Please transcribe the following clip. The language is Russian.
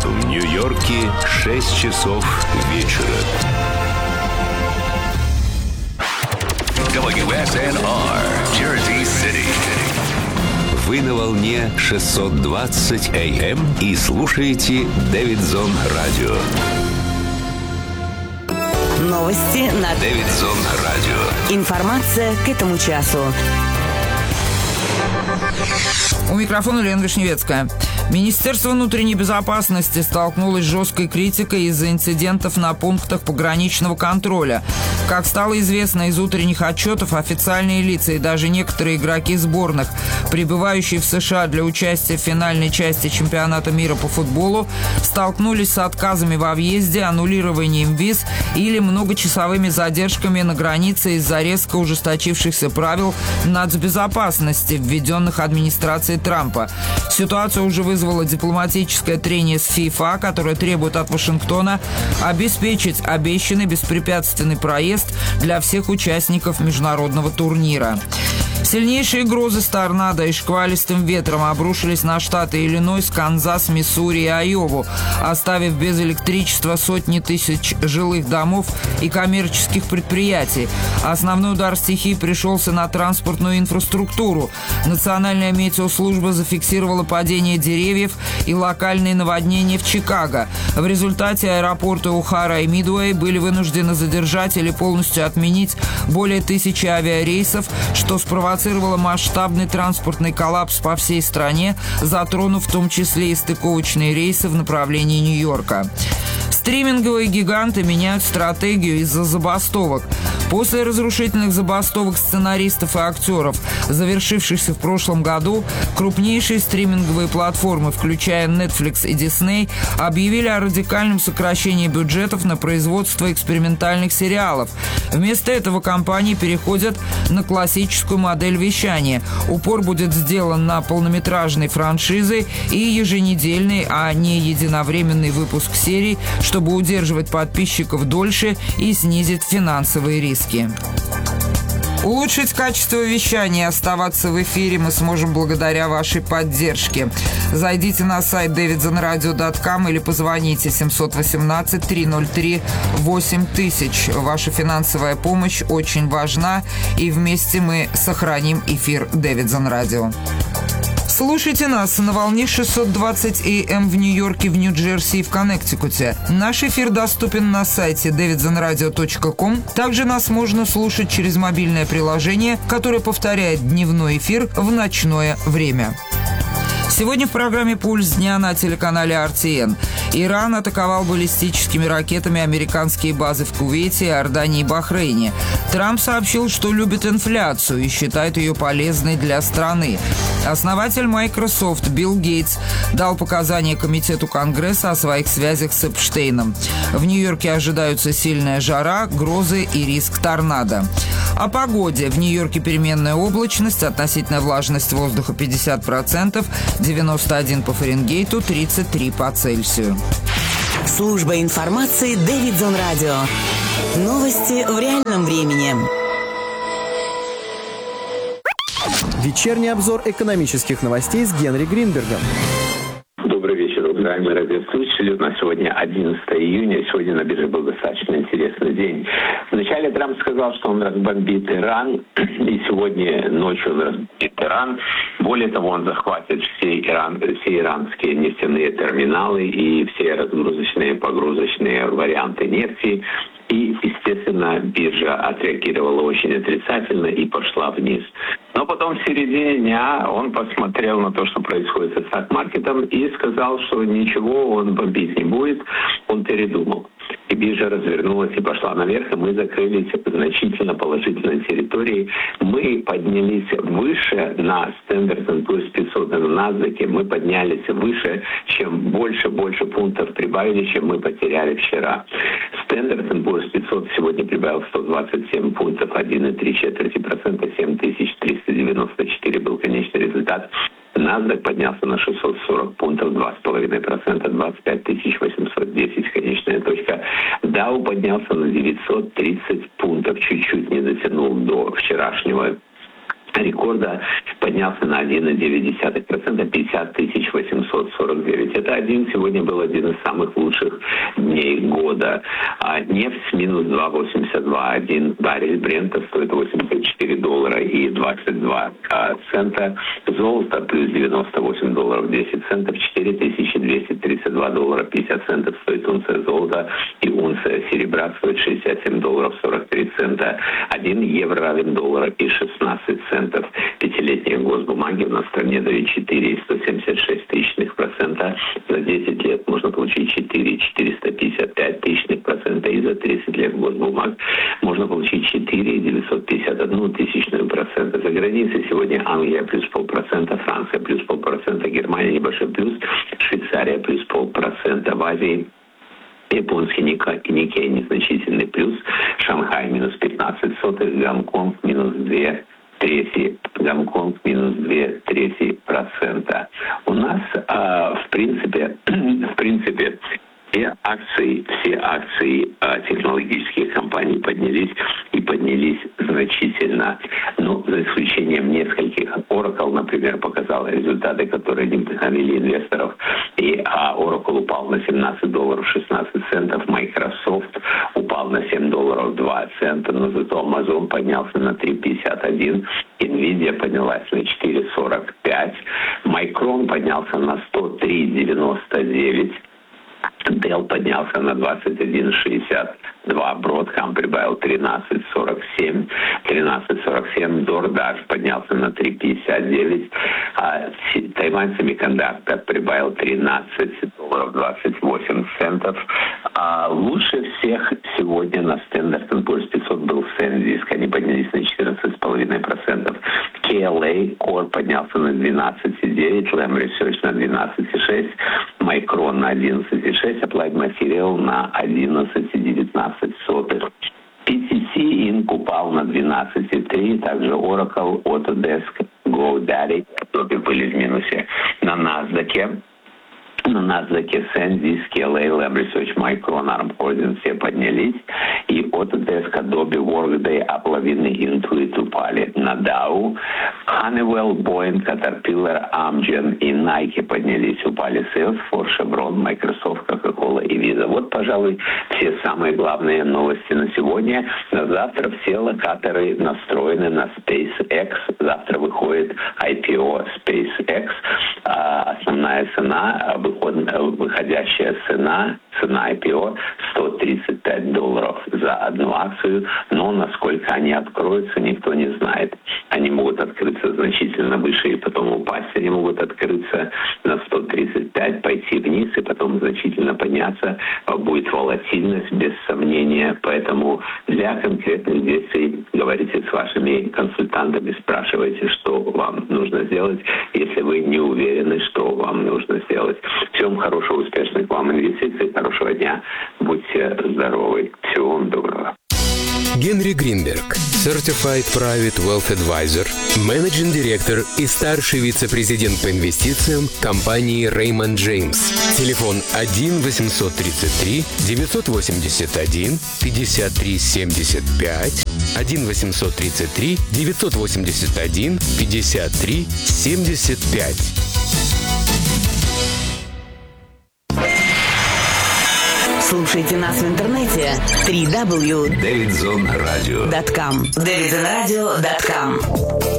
В Нью-Йорке 6 часов вечера. WSNR, Jersey City. Вы на волне 620 AM и слушаете Дэвидсон Радио. Новости на Дэвидсон Радио. Информация к этому часу. У микрофона Лена Вишневецкая. Министерство внутренней безопасности столкнулось с жесткой критикой из-за инцидентов на пунктах пограничного контроля. Как стало известно из утренних отчетов, официальные лица и даже некоторые игроки сборных, прибывающие в США для участия в финальной части чемпионата мира по футболу, столкнулись с отказами во въезде, аннулированием виз или многочасовыми задержками на границе из-за резко ужесточившихся правил нацбезопасности, введенных администрацией Трампа. Ситуация уже вызвала дипломатическое трение с ФИФА, которое требует от Вашингтона обеспечить обещанный беспрепятственный проезд для всех участников международного турнира. Сильнейшие грозы с торнадо и шквалистым ветром обрушились на штаты Иллинойс, Канзас, Миссури и Айову, оставив без электричества сотни тысяч жилых домов и коммерческих предприятий. Основной удар стихии пришелся на транспортную инфраструктуру. Национальная метеослужба зафиксировала падение деревьев и локальные наводнения в Чикаго. В результате аэропорты О'Хара и Мидуэй были вынуждены задержать или полностью отменить более 1000 авиарейсов, что спровоцировало масштабный транспортный коллапс по всей стране, затронув в том числе и стыковочные рейсы в направлении Нью-Йорка. Стриминговые гиганты меняют стратегию из-за забастовок. После разрушительных забастовок сценаристов и актеров, завершившихся в прошлом году, крупнейшие стриминговые платформы, включая Netflix и Disney, объявили о радикальном сокращении бюджетов на производство экспериментальных сериалов. Вместо этого компании переходят на классическую модель вещания. Упор будет сделан на полнометражные франшизы и еженедельный, а не единовременный выпуск серий, чтобы удерживать подписчиков дольше и снизить финансовые риски. Улучшить качество вещания и оставаться в эфире мы сможем благодаря вашей поддержке. Зайдите на сайт davidsonradio.com или позвоните 718-303-8000. Ваша финансовая помощь очень важна, и вместе мы сохраним эфир Дэвидсон Радио. Слушайте нас на волне 620 AM в Нью-Йорке, в Нью-Джерси и в Коннектикуте. Наш эфир доступен на сайте davidsonradio.com. Также нас можно слушать через мобильное приложение, которое повторяет дневной эфир в ночное время. Сегодня в программе «Пульс дня» на телеканале RTN. Иран атаковал баллистическими ракетами американские базы в Кувейте, Иордании и Бахрейне. Трамп сообщил, что любит инфляцию и считает ее полезной для страны. Основатель Microsoft Билл Гейтс дал показания Комитету Конгресса о своих связях с Эпштейном. В Нью-Йорке ожидаются сильная жара, грозы и риск торнадо. О погоде. В Нью-Йорке переменная облачность, относительная влажность воздуха 50%, 91 по Фаренгейту, 33 по Цельсию. Служба информации Дэвидсон Радио. Новости в реальном времени. Вечерний обзор экономических новостей с Генри Гринбергом. Добрый вечер, уважаемые радиослушатели. У нас сегодня 11 июня. Сегодня на бирже был достаточно интересный день. Вначале Трамп сказал, что он разбомбит Иран. И сегодня ночью он разбомбит Иран. Более того, он захватит все иранские нефтяные терминалы и все разгрузочные и погрузочные варианты нефти. И, естественно, биржа отреагировала очень отрицательно и пошла вниз. Но потом в середине дня он посмотрел на то, что происходит со сток-маркетом, и сказал, что ничего он бомбить не будет. Он передумал. И биржа развернулась и пошла наверх, и мы закрылись в значительно положительной территории. Мы поднялись выше на Standard & Poor's 500 на NASDAQ. Мы поднялись выше, чем больше пунктов прибавили, чем мы потеряли вчера. Standard & Poor's 500 сегодня прибавил 127 пунктов, 1,3%, 7394 был конечный результат. NASDAQ поднялся на 640 пунктов, 2,5%, 25 810 конечная точка. Dow поднялся на 930 пунктов, чуть-чуть не дотянул до вчерашнего рекорда поднялся на 1,9%, 50 849. Это сегодня был один из самых лучших дней года. А нефть с минус 2,82. Один баррель Брента стоит $84 и 22 цента. Золото плюс $98 10 центов, $4232 50 центов стоит унция золота, и унция серебра стоит $67 43 цента. 1 евро равен $1 и 16 центов. Пятилетние госбумаги у нас в стране дают 4,176%. За 10 лет можно получить 4,455%. И за 30 лет госбумаг можно получить 4,951%. За границей сегодня Англия плюс 0,5%, Франция плюс 0,5%, Германия небольшой плюс, Швейцария плюс 0,5%. В Азии японский Никей незначительный плюс, Шанхай минус 15%, Гонконг минус 2/3, Гонконг минус 2/3%. У нас, в принципе, все акции технологических компаний поднялись значительно. Ну, за исключением нескольких. Oracle, например, показала результаты, которые не вдохновили инвесторов. И Oracle упал на $17 16 центов. Microsoft упал на $7 2 цента. Но зато Amazon поднялся на 3,51. Nvidia поднялась на 4,45. Micron поднялся на 103,99. Dell поднялся на 21,62, Broadcom прибавил 13,47, DoorDash поднялся на 3,59, Taiwan Semiconductor прибавил $13.28. Лучше всех сегодня на Standard & Poor's 500 был SanDisk, они поднялись на 14,5%. KLA Core поднялся на 12,9%, Lam Research на 12,6%, Micron на 11,6%, Applied Material на 11,19%. PTC Inc. упал на 12,3%, также Oracle, Autodesk, GoDaddy, которые были в минусе. На NASDAQ SanDisk, KLA, Lam Research, Micron, ARM Holdings все поднялись. И Autodesk, Adobe, Workday, Apple, Intuit упали. На Dow Honeywell, Boeing, Caterpillar, Amgen и Nike поднялись, упали. Salesforce, Chevron, Microsoft, Coca-Cola и Visa. Вот, пожалуй, все самые главные новости на сегодня. На завтра все локаторы настроены на SpaceX. Завтра выходит IPO SpaceX. Основная цена, выходящая цена IPO $135 за одну акцию, но насколько они откроются, никто не знает. Они могут открыться значительно выше и потом упасть, они могут открыться на 135, пойти вниз и потом значительно подняться. Будет волатильность, без сомнения, поэтому для конкретных действий говорите с вашими консультантами, спрашивайте, что вам нужно сделать, если вы не уверены, что вам нужно сделать. Всем хорошего, успешных вам инвестиций, хорошего дня, будьте здоровы, всего вам доброго. Генри Гринберг, Certified Private Wealth Advisor, менеджинг директор и старший вице-президент по инвестициям компании Raymond James. Телефон 1-833-981-53-75, 1-833-981-53-75. Слушайте нас в интернете www.davidzonradio.com. davidzonradio.com.